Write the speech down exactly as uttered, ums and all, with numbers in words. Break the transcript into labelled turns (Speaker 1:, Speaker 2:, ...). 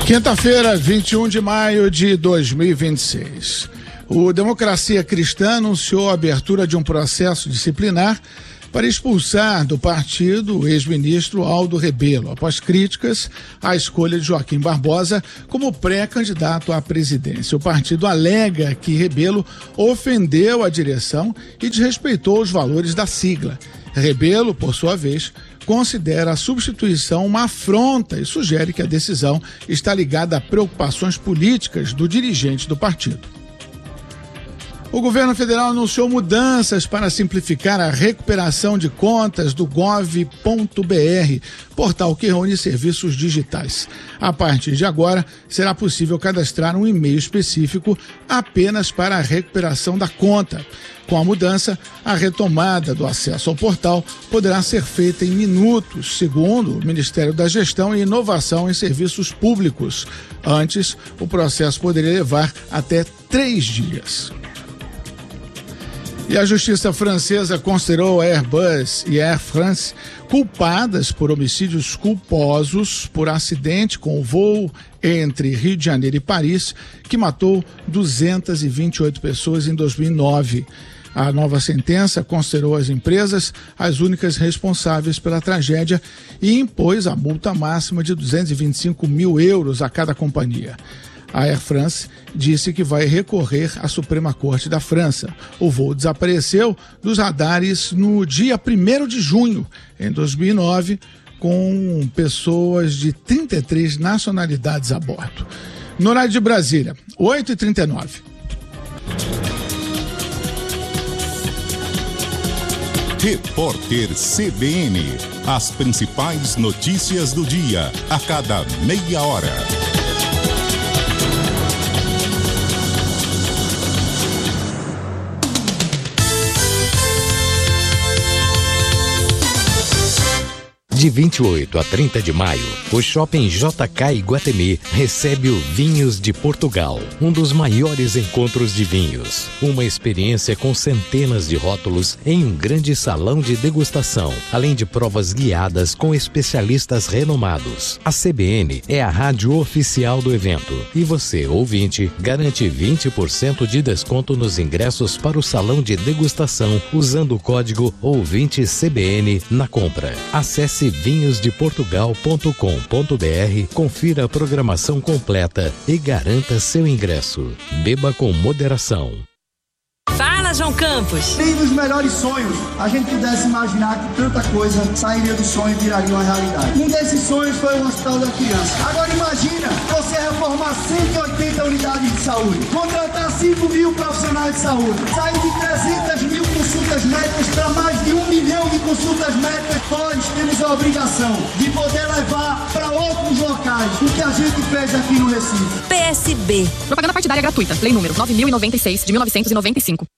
Speaker 1: Quinta-feira, vinte e um de maio de dois mil e vinte e seis. O Democracia Cristã anunciou a abertura de um processo disciplinar para expulsar do partido o ex-ministro Aldo Rebelo, após críticas à escolha de Joaquim Barbosa como pré-candidato à presidência. O partido alega que Rebelo ofendeu a direção e desrespeitou os valores da sigla. Rebelo, por sua vez, considera a substituição uma afronta e sugere que a decisão está ligada a preocupações políticas do dirigente do partido. O governo federal anunciou mudanças para simplificar a recuperação de contas do gov ponto br, portal que reúne serviços digitais. A partir de agora, será possível cadastrar um e-mail específico apenas para a recuperação da conta. Com a mudança, a retomada do acesso ao portal poderá ser feita em minutos, segundo o Ministério da Gestão e Inovação em Serviços Públicos. Antes, o processo poderia levar até três dias. E a justiça francesa considerou a Airbus e a Air France culpadas por homicídios culposos por acidente com o voo entre Rio de Janeiro e Paris, que matou duzentas e vinte e oito pessoas em dois mil e nove. A nova sentença considerou as empresas as únicas responsáveis pela tragédia e impôs a multa máxima de duzentos e vinte e cinco mil euros a cada companhia. A Air France disse que vai recorrer à Suprema Corte da França. O voo desapareceu dos radares no dia primeiro de junho, em dois mil e nove, com pessoas de trinta e três nacionalidades a bordo. No horário de Brasília, oito e trinta e nove.
Speaker 2: Repórter C B N. As principais notícias do dia, a cada meia hora.
Speaker 3: De vinte e oito a trinta de maio, o Shopping J K Iguatemi recebe o Vinhos de Portugal, um dos maiores encontros de vinhos. Uma experiência com centenas de rótulos em um grande salão de degustação, além de provas guiadas com especialistas renomados. A C B N é a rádio oficial do evento e você, ouvinte, garante vinte por cento de desconto nos ingressos para o salão de degustação usando o código ouvinte C B N na compra. Acesse vinhos de portugal ponto com ponto br, confira a programação completa e garanta seu ingresso. Beba com moderação.
Speaker 4: Fala, João Campos.
Speaker 5: Nem nos melhores sonhos a gente pudesse imaginar que tanta coisa sairia do sonho e viraria uma realidade. Um desses sonhos foi o Hospital da Criança. Agora imagina você reformar cento e oitenta unidades de saúde, contratar cinco mil profissionais de saúde, sair de trezentas mil consultas médicas para mais de um milhão de consultas médicas. Nós temos a obrigação de poder levar para outros locais o que a gente fez aqui no Recife.
Speaker 4: P S B.
Speaker 6: Propaganda partidária gratuita. Lei número nove mil e noventa e seis de mil novecentos e noventa e cinco.